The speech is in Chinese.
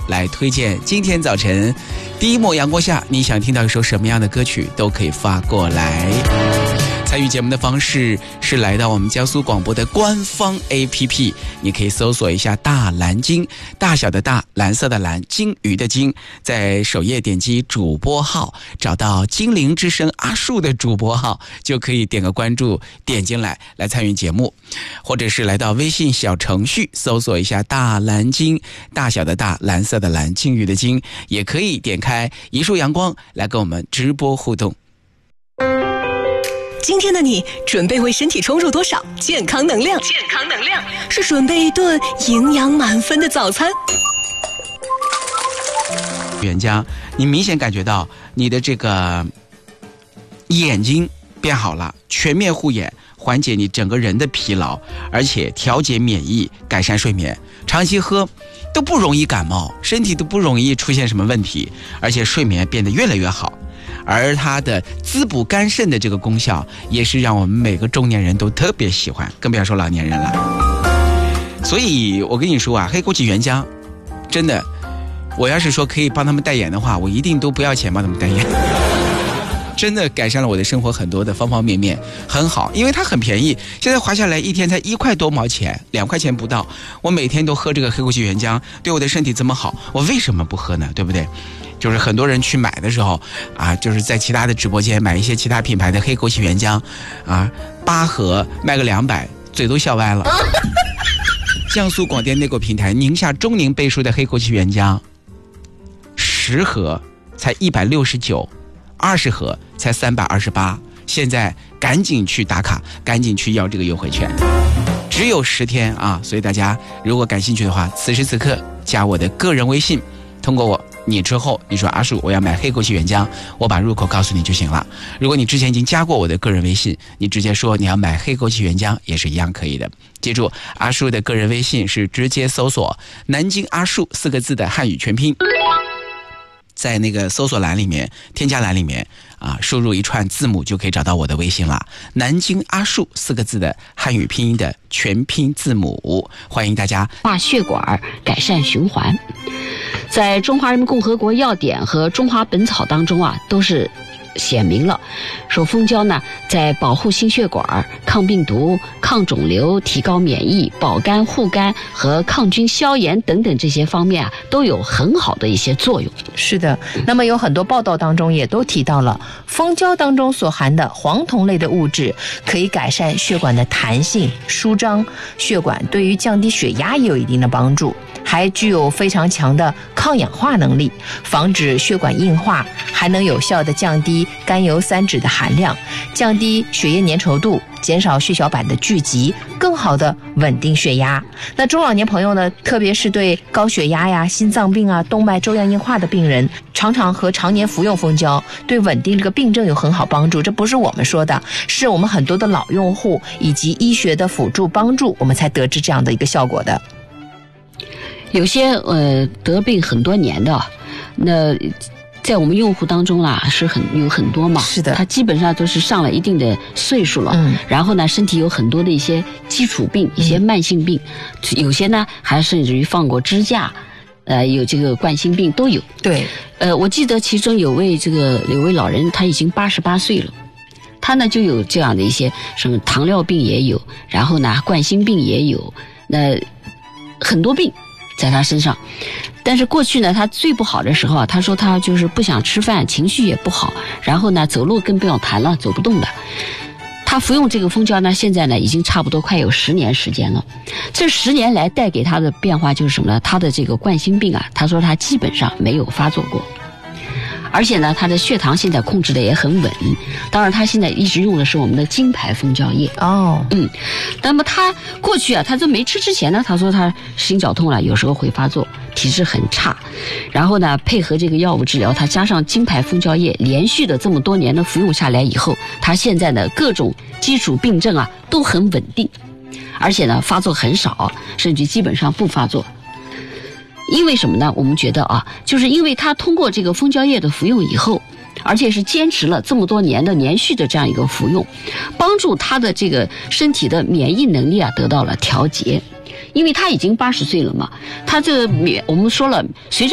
来推荐今天早晨第一抹阳光下你想听到一首什么样的歌曲都可以发过来。参与节目的方式是来到我们江苏广播的官方 APP， 你可以搜索一下大蓝鲸，大小的大，蓝色的蓝，鲸鱼的鲸，在首页点击主播号，找到精灵之声阿树的主播号，就可以点个关注，点进来参与节目。或者是来到微信小程序搜索一下大蓝鲸，大小的大，蓝色的蓝，鲸鱼的鲸，也可以点开一束阳光来跟我们直播互动。 今天的你准备为身体充入多少健康能量？健康能量是准备一顿营养满分的早餐。 袁江，你明显感觉到你的这个眼睛变好了，全面护眼，缓解你整个人的疲劳，而且调节免疫，改善睡眠。长期喝都不容易感冒，身体都不容易出现什么问题，而且睡眠变得越来越好。而它的滋补肝肾的这个功效也是让我们每个中年人都特别喜欢，更不要说老年人了。所以我跟你说啊，黑枸杞原浆真的，我要是说可以帮他们代言的话，我一定都不要钱帮他们代言。真的改善了我的生活很多的方方面面，很好，因为它很便宜，现在划下来一天才1块多毛钱，2块钱不到。我每天都喝这个黑枸杞原浆，对我的身体这么好，我为什么不喝呢？对不对？就是很多人去买的时候啊，就是在其他的直播间买一些其他品牌的黑枸杞原浆啊，8盒卖个200，嘴都笑歪了。江苏广电内购平台宁夏中宁倍数的黑枸杞原浆，10盒才169，20盒才328，现在赶紧去打卡，赶紧去要这个优惠券，只有10天啊！所以大家如果感兴趣的话，此时此刻加我的个人微信，通过你之后，你说阿树我要买黑枸杞原浆，我把入口告诉你就行了。如果你之前已经加过我的个人微信，你直接说你要买黑枸杞原浆也是一样可以的。记住，阿树的个人微信是直接搜索南京阿树4个字的汉语全拼，在那个搜索栏里面，添加栏里面啊，输入一串字母就可以找到我的微信了。南京阿树4个字的汉语拼音的全拼字母，欢迎大家。 化血管，改善循环。在《中华人民共和国药典》和《中华本草》当中啊，都是显明了，说蜂胶呢，在保护心血管、抗病毒、抗肿瘤、提高免疫、保肝护肝和抗菌消炎等等这些方面啊，都有很好的一些作用。 是的，那么有很多报道当中也都提到了，蜂胶当中所含的黄酮类的物质可以改善血管的弹性、舒张血管，对于降低血压也有一定的帮助，还具有非常强的抗氧化能力，防止血管硬化，还能有效的降低甘油三酯的含量，降低血液粘稠度，减少血小板的聚集，更好的稳定血压。那中老年朋友呢，特别是对高血压呀、心脏病啊、动脉粥样硬化的病人，常常和常年服用蜂胶，对稳定这个病症有很好帮助。这不是我们说的，是我们很多的老用户以及医学的辅助帮助，我们才得知这样的一个效果的。 有些得病很多年的，那在我们用户当中啦，有很多嘛， 是的， 他基本上都是上了一定的岁数了，然后呢，身体有很多的一些基础病，一些慢性病，有些呢还甚至于放过支架，有这个冠心病都有。 对， 我记得其中有位老人，他已经88岁了，他呢就有这样的一些什么糖尿病也有，然后呢冠心病也有，那很多病在他身上。但是过去呢，他最不好的时候啊，他说他就是不想吃饭，情绪也不好，然后呢走路更不要谈了，走不动的。他服用这个蜂胶呢，现在呢已经差不多快有10年时间了。这10年来带给他的变化就是什么呢？他的这个冠心病啊，他说他基本上没有发作过。而且呢，他的血糖现在控制的也很稳。当然，他现在一直用的是我们的金牌蜂胶液。那么他过去啊，他这没吃之前呢，他说他心绞痛了，有时候会发作，体质很差。然后呢，配合这个药物治疗，他加上金牌蜂胶液，连续的这么多年的服用下来以后，他现在的各种基础病症啊都很稳定，而且呢发作很少，甚至基本上不发作。因为什么呢？我们觉得啊，就是因为他通过这个蜂胶液的服用以后，而且是坚持了这么多年的连续的这样一个服用，帮助他的这个身体的免疫能力啊得到了调节。因为他已经80岁了嘛，他这我们说了，随着